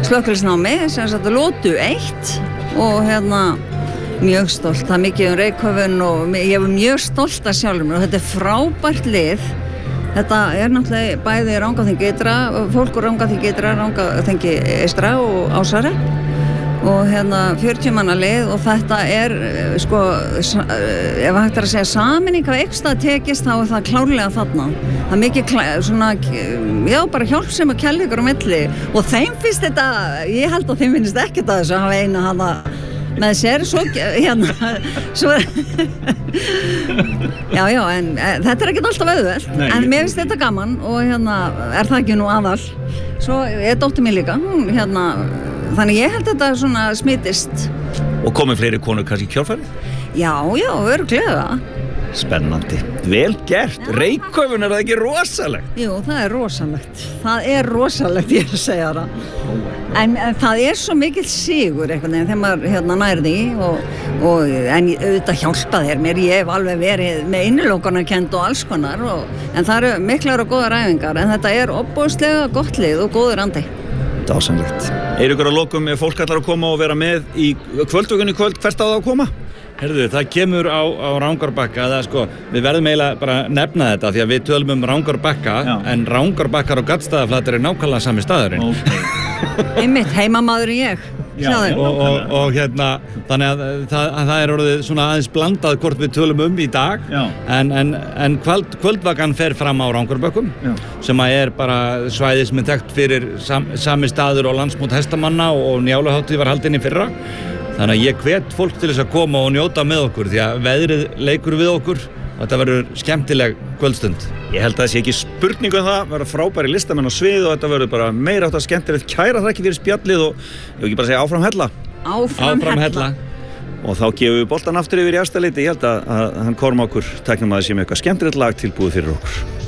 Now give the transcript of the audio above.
slökkviliðsnámi, sem sagt lotu 1 og mjög stolt, það mikið Reykhöfn og ég var mjög stolt að sjálfur mér og þetta frábært lið. Þetta náttúrulega bæði Rangárþing Ytra, fólk úr Rangárþing Ytra, Rangárþingi Eystra og Ásara og 40 manna lið og þetta sko, ef hægt að segja sameining af einhverstað tekist þá það klárlega þarna. Það mikið svona, já, bara hjálpsemi og kærleikur á milli og þeim finnst þetta, ég held að þeim finnst ekkert að þessu að hafa eina hana með sér, svo já, en þetta ekkert alltaf auðvelt, en mér finnst þetta gaman og það ekki nú aðal. Svo dóttir mín líka, hún þannig ég held þetta svona smitist. Og komið fleiri konur kannski í kjölfarið? Já, örugglega. Spennandi. Vel gert. Reykhöfn, það ekki rosalegt? Jú, það rosalegt. Það rosalegt, ég að segja það. En það svo mikill sigur einhvern veginn þegar maður nærði en auðvitað hjálpa þér mér. Ég hef alveg verið með innilokunarkennd og alls konar en það miklar og góðar æfingar en þetta ofboðslega gott lið og góður andi. Dásamlegt. Ykkur að lokum ef fólk ætlar að koma og vera með í kvöldvökunni kvöld, hvert á það að koma? Herðu, það kemur á Rangárbakkar, sko, við verðum eiginlega bara að nefna þetta því að við tölum Rangárbakkar, en Rangárbakkar og Gaddstaðaflatir nákvæmlega sami staðurinn. Okay. Einmitt, heimamaðurinn ég. Og þannig að það orðið svona aðeins blandað hvort við tölum í dag, en kvöldvakan fer fram á Rangárbökkum, sem bara svæði sem þekkt fyrir sami staður og landsmót hestamanna og Njáluhátíð var haldin í fyrra. Þannig að ég hvet fólk til þess að koma og njóta með okkur því að veðrið leikur við okkur og þetta verður skemmtileg kvöldstund. Ég held að það sé ekki spurningu það verður frábæri listamenn á svið og þetta verður bara meira átt að skemmtilegt. Kæra þakki fyrir spjallið og ég vil ekki bara segja áfram hella. Áfram hella. Og þá gefum við boltan aftur yfir í Efstaleiti. Ég held að hann Kormákur tæknum að það sé með eitthvað skemmtilegt lag tilbúið fyrir okkur.